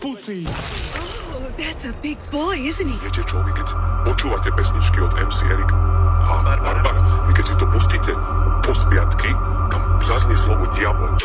Pussy. Oh, that's a big boy, isn't he? Viete čo, vy keď počúvate pesničky od MC Erika